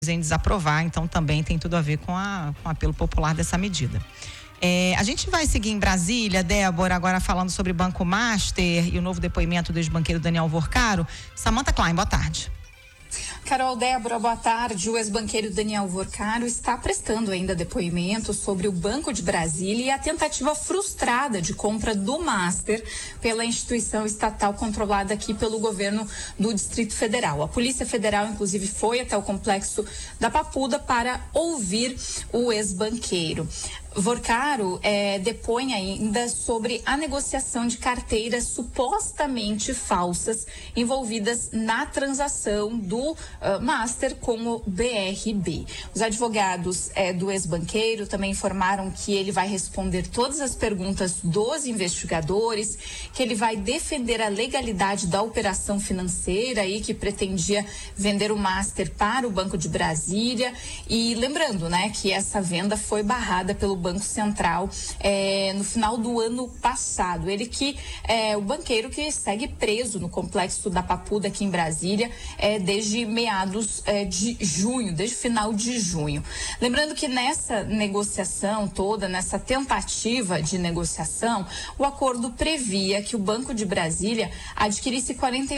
em desaprovar, então também tem tudo a ver com o apelo popular dessa medida. A gente vai seguir em Brasília, Débora, agora falando sobre Banco Master e o novo depoimento do ex-banqueiro Daniel Vorcaro. Samantha Klein, boa tarde. Carol, Débora, boa tarde. O ex-banqueiro Daniel Vorcaro está prestando ainda depoimento sobre o Banco de Brasília e a tentativa frustrada de compra do Master pela instituição estatal controlada aqui pelo governo do Distrito Federal. A Polícia Federal, inclusive, foi até o complexo da Papuda para ouvir o ex-banqueiro. Vorcaro depõe ainda sobre a negociação de carteiras supostamente falsas envolvidas na transação do Master com o BRB. Os advogados do ex-banqueiro também informaram que ele vai responder todas as perguntas dos investigadores, que ele vai defender a legalidade da operação financeira aí que pretendia vender o Master para o Banco de Brasília. E lembrando, que essa venda foi barrada pelo Banco Central no final do ano passado. Ele que é o banqueiro que segue preso no complexo da Papuda aqui em Brasília desde meados de junho, desde final de junho. Lembrando que nessa negociação toda, nessa tentativa de negociação, o acordo previa que o Banco de Brasília adquirisse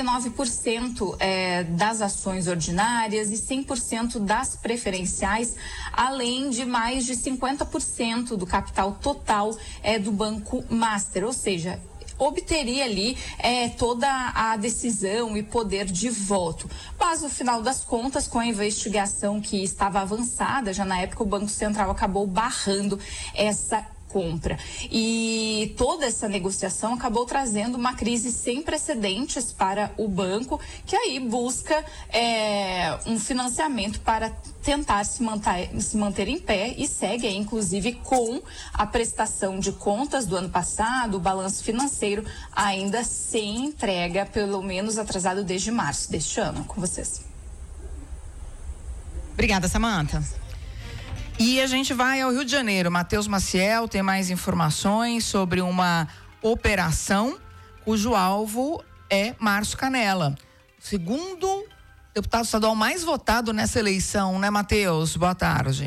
49% das ações ordinárias e 100% das preferenciais, além de mais de 50% do capital total do Banco Master, ou seja, obteria ali toda a decisão e poder de voto. Mas no final das contas, com a investigação que estava avançada, já na época o Banco Central acabou barrando essa compra. E toda essa negociação acabou trazendo uma crise sem precedentes para o banco, que aí busca um financiamento para tentar se manter em pé e segue aí, inclusive, com a prestação de contas do ano passado, o balanço financeiro ainda sem entrega, pelo menos atrasado desde março deste ano. Com vocês. Obrigada, Samantha. E a gente vai ao Rio de Janeiro. Matheus Maciel tem mais informações sobre uma operação cujo alvo é Márcio Canela, segundo deputado estadual mais votado nessa eleição, né, Matheus? Boa tarde.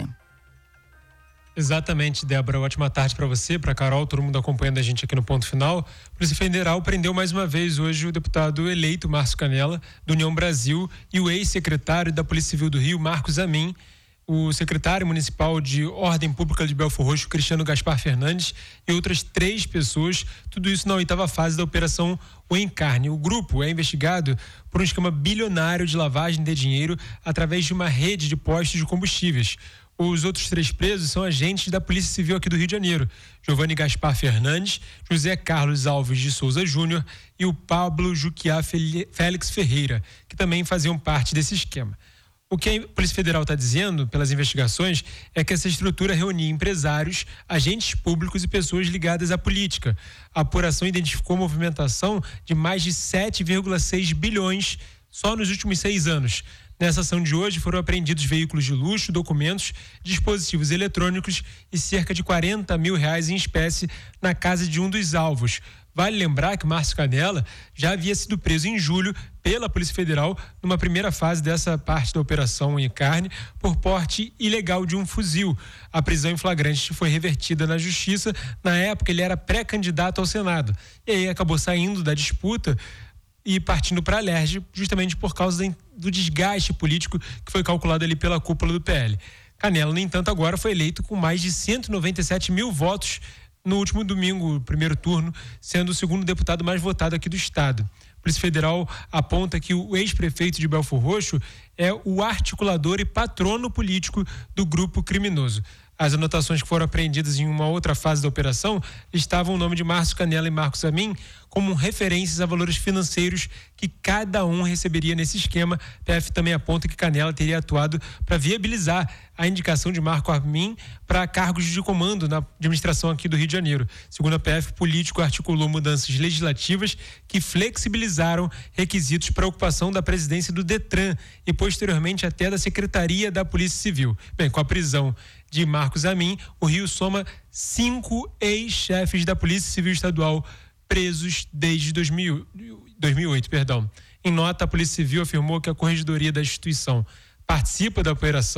Exatamente, Débora. Ótima tarde para você, para Carol, todo mundo acompanhando a gente aqui no Ponto Final. A Polícia Federal prendeu mais uma vez hoje o deputado eleito Márcio Canela, do União Brasil, e o ex-secretário da Polícia Civil do Rio, Marcos Amin, o secretário municipal de Ordem Pública de Belfor Roxo, Cristiano Gaspar Fernandes, e outras 3 pessoas, tudo isso na 8ª fase da Operação O Encarne. O grupo é investigado por um esquema bilionário de lavagem de dinheiro através de uma rede de postos de combustíveis. Os outros 3 presos são agentes da Polícia Civil aqui do Rio de Janeiro: Giovanni Gaspar Fernandes, José Carlos Alves de Souza Júnior e o Pablo Juquiá Félix Ferreira, que também faziam parte desse esquema. O que a Polícia Federal está dizendo, pelas investigações, é que essa estrutura reunia empresários, agentes públicos e pessoas ligadas à política. A apuração identificou movimentação de mais de 7,6 bilhões só nos últimos 6 anos. Nessa ação de hoje foram apreendidos veículos de luxo, documentos, dispositivos eletrônicos e cerca de R$40 mil em espécie na casa de um dos alvos. Vale lembrar que Márcio Canela já havia sido preso em julho pela Polícia Federal numa primeira fase dessa parte da Operação Encarne por porte ilegal de um fuzil. A prisão em flagrante foi revertida na Justiça. Na época ele era pré-candidato ao Senado e aí acabou saindo da disputa e partindo para a LERJ, justamente por causa do desgaste político que foi calculado ali pela cúpula do PL. Canela, no entanto, agora foi eleito com mais de 197 mil votos no último domingo, primeiro turno, sendo o segundo deputado mais votado aqui do estado. A Polícia Federal aponta que o ex-prefeito de Belfor Roxo é o articulador e patrono político do grupo criminoso. As anotações que foram apreendidas em uma outra fase da operação estavam o nome de Márcio Canela e Marcos Amin como referências a valores financeiros que cada um receberia nesse esquema. A PF também aponta que Canela teria atuado para viabilizar a indicação de Marco Amin para cargos de comando na administração aqui do Rio de Janeiro. Segundo a PF, o político articulou mudanças legislativas que flexibilizaram requisitos para a ocupação da presidência do Detran e posteriormente até da Secretaria da Polícia Civil. Bem, com a prisão de Marcos Amin, o Rio soma 5 ex-chefes da Polícia Civil Estadual presos desde 2008. Em nota, a Polícia Civil afirmou que a corregedoria da instituição participa da operação